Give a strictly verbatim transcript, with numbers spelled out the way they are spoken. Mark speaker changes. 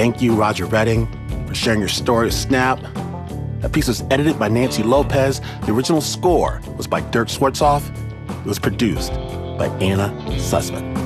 Speaker 1: Thank you, Roger Redding, for sharing your story of Snap. That piece was edited by Nancy Lopez. The original score was by Dirk Schwartzoff. It was produced by Anna Sussman.